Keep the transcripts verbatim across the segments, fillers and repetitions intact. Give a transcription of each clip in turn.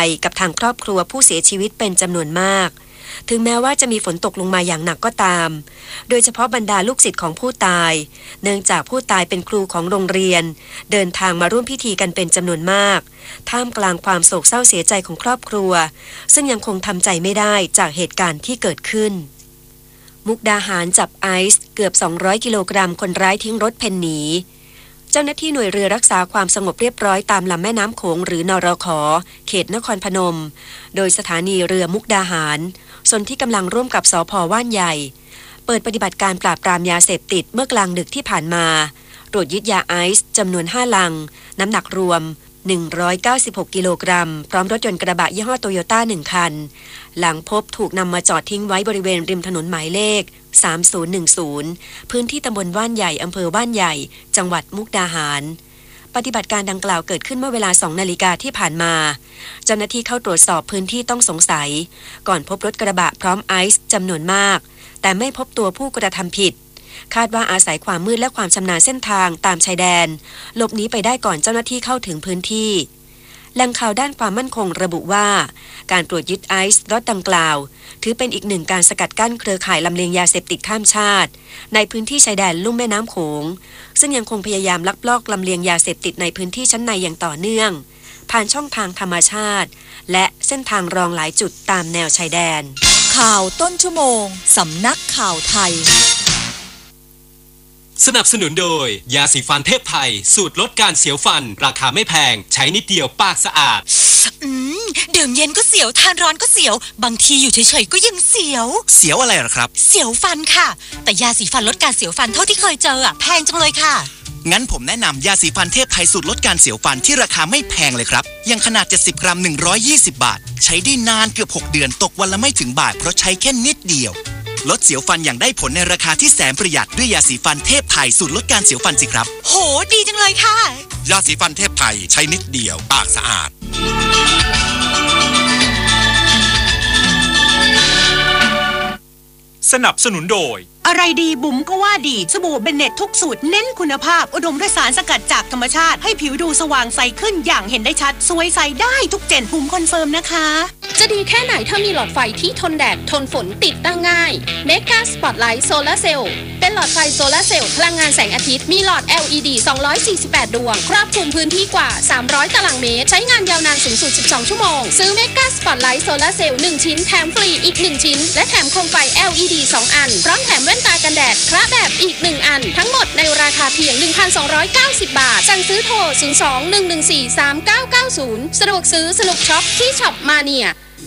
กับทางครอบครัวผู้เสียชีวิตเป็นจำนวนมากถึงแม้ว่าจะมีฝนตกลงมาอย่างหนักก็ตามโดยเฉพาะบรรดาลูกศิษย์ของผู้ตายเนื่องจากผู้ตายเป็นครูของโรงเรียนเดินทางมาร่วมพิธีกันเป็นจำนวนมากท่ามกลางความโศกเศร้าเสียใจของครอบครัวซึ่งยังคงทำใจไม่ได้จากเหตุการณ์ที่เกิดขึ้นมุกดาหารจับไอซ์เกือบสองร้อยกิโลกรัมคนร้ายทิ้งรถเพ่นหนีเจ้าหน้าที่หน่วยเรือรักษาความสงบเรียบร้อยตามลำแม่น้ำโขงหรือนรข.เขตนครพนมโดยสถานีเรือมุกดาหารส่วนที่กำลังร่วมกับสภ.ว่านใหญ่เปิดปฏิบัติการปราบปรามยาเสพติดเมื่อกลางดึกที่ผ่านมาตรวจยึดยาไอซ์จำนวนห้าลังน้ำหนักรวมหนึ่งร้อยเก้าสิบหกกิโลกรัมพร้อมรถยนต์กระบะยี่ห้อโตโยต้าหนึ่งคันหลังพบถูกนำมาจอดทิ้งไว้บริเวณริมถนนหมายเลขสามศูนย์หนึ่งศูนย์พื้นที่ตำบลว่านใหญ่อำเภอว่านใหญ่จังหวัดมุกดาหารปฏิบัติการดังกล่าวเกิดขึ้นเมื่อเวลาสองนาฬิกาที่ผ่านมาเจ้าหน้าที่เข้าตรวจสอบพื้นที่ต้องสงสัยก่อนพบรถกระบะพร้อมไอซ์จำนวนมากแต่ไม่พบตัวผู้กระทำผิดคาดว่าอาศัยความมืดและความชำนาญเส้นทางตามชายแดนหลบหนีไปได้ก่อนเจ้าหน้าที่เข้าถึงพื้นที่แหล่งข่าวด้านความมั่นคงระบุว่าการตรวจยึดไอซ์รถดังกล่าวถือเป็นอีกหนึ่งการสกัดกั้นเครือข่ายลำเลียงยาเสพติดข้ามชาติในพื้นที่ชายแดนลุ่มแม่น้ำโขงซึ่งยังคงพยายามลักลอบลำเลียงยาเสพติดในพื้นที่ชั้นในอย่างต่อเนื่องผ่านช่องทางธรรมชาติและเส้นทางรองหลายจุดตามแนวชายแดนข่าวต้นชั่วโมงสำนักข่าวไทยสนับสนุนโดยยาสีฟันเทพไทยสูตรลดการเสียวฟันราคาไม่แพงใช้นิดเดียวปากสะอาดอืมดื่มเย็นก็เสียวทานร้อนก็เสียวบางทีอยู่เฉยๆก็ยังเสียวเสียวอะไรหรอครับเสียวฟันค่ะแต่ยาสีฟันลดการเสียวฟันเท่าที่เคยเจออ่ะแพงจังเลยค่ะงั้นผมแนะนำยาสีฟันเทพไทยสูตรลดการเสียวฟันที่ราคาไม่แพงเลยครับยังขนาดเจ็ดสิบกรัมหนึ่งร้อยยี่สิบบาทใช้ได้นานเกือบหกเดือนตกวันละไม่ถึงบาทเพราะใช้แค่นิดเดียวลดเสียวฟันอย่างได้ผลในราคาที่แสนประหยัดด้วยยาสีฟันเทพไทยสูตรลดการเสียวฟันสิครับโหดีจังเลยค่ะยาสีฟันเทพไทยใช้นิดเดียวปากสะอาดสนับสนุนโดยอะไรดีบุ๋มก็ว่าดีสบู่เบนเน็ตทุกสูตรเน้นคุณภาพอุดมด้วยสารสกัดจากธรรมชาติให้ผิวดูสว่างใสขึ้นอย่างเห็นได้ชัดสวยใสได้ทุกเจนบุ๋มคอนเฟิร์มนะคะจะดีแค่ไหนถ้ามีหลอดไฟที่ทนแดดทนฝนติดตั้งง่ายเมกาสปอตไลท์โซลาร์เซลล์เป็นหลอดไฟโซลาร์เซลล์พลังงานแสงอาทิตย์มีหลอด แอล อี ดี สองร้อยสี่สิบแปดดวงครอบคลุมพื้นที่กว่าสามร้อยตารางเมตรใช้งานยาวนานสูงสุดสิบสองชั่วโมงซื้อเมกาสปอตไลท์โซลาร์เซลล์หนึ่งชิ้นแถมฟรีอีกหนึ่งชิ้นและแถมโคมไฟ แอล อี ดี สองอันพร้อมแถมแว่นตากันแดดคละแบบอีกหนึ่งอันทั้งหมดในราคาเพียง หนึ่งพันสองร้อยเก้าสิบ บาทสั่งซื้อโทรศูนย์ สอง หนึ่ง หนึ่ง สี่ สาม เก้า เก้า ศูนย์สะดวกซื้อสนุกช็อปที่ช็อปมาเนีย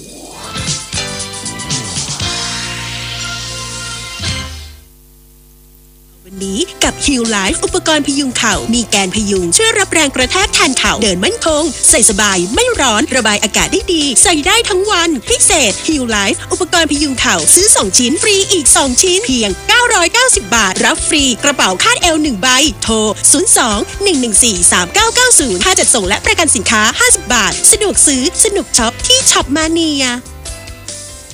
วันนี้กับ Heal Life อุปกรณ์พยุงเข่ามีแกนพยุงช่วยรับแรงกระแทกแทนเข่าเดินมั่นคงใส่สบายไม่ร้อนระบายอากาศได้ดีใส่ได้ทั้งวันพิเศษ Heal Life อุปกรณ์พยุงเข่าซื้อสองชิ้นฟรีอีกสองชิ้นเพียงเก้าร้อยเก้าสิบบาทรับฟรีกระเป๋าคาดเอวหนึ่งใบโทรศูนย์ สอง หนึ่ง หนึ่ง สี่ สาม เก้า เก้า ศูนย์ค่าจัดส่งและประกันสินค้าห้าสิบบาทสะดวกซื้อสนุกช็อปที่ช็อปมาเนีย